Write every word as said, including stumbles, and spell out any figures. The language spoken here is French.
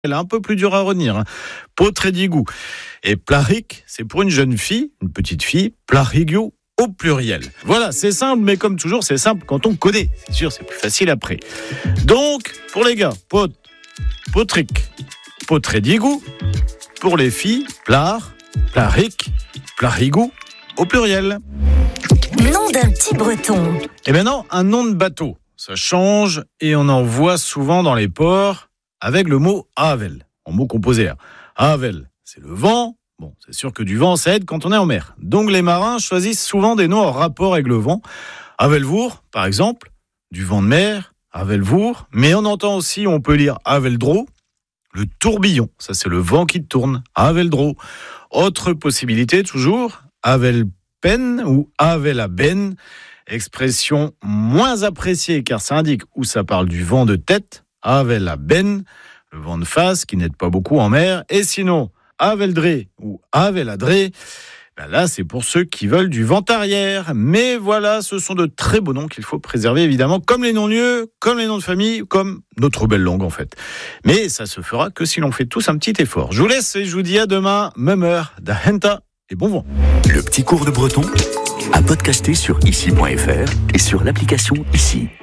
Elle est un peu plus dure à retenir. Hein. Potredigou. Et Plaric, c'est pour une jeune fille, une petite fille, Plarigiou au pluriel. Voilà, c'est simple, mais comme toujours, c'est simple quand on connaît. C'est sûr, c'est plus facile après. Donc, pour les gars, pot, potric, Potredigou. Pour les filles, Plar, Plaric, Plarigou au pluriel. Nom d'un petit breton. Et maintenant, un nom de bateau. Ça change et on en voit souvent dans les ports avec le mot havel, en mot composé. Havel, c'est le vent. Bon, c'est sûr que du vent, ça aide quand on est en mer. Donc les marins choisissent souvent des noms en rapport avec le vent. Havelvour, par exemple, du vent de mer, Havelvour. Mais on entend aussi, on peut lire Haveldro, le tourbillon. Ça, c'est le vent qui tourne. Haveldro. Autre possibilité, toujours, Havelpen ou Havelaben. Expression moins appréciée car ça indique où ça parle du vent de tête. Havelaben, le vent de face qui n'aide pas beaucoup en mer. Et sinon, Haveldré ou Haveladré, ben là c'est pour ceux qui veulent du vent arrière. Mais voilà, ce sont de très beaux noms qu'il faut préserver évidemment, comme les non-lieux, comme les noms de famille, comme notre belle langue en fait. Mais ça se fera que si l'on fait tous un petit effort. Je vous laisse et je vous dis à demain, même heure, da henta et bon vent. Le petit cours de breton à podcaster sur ici point f r et sur l'application Ici.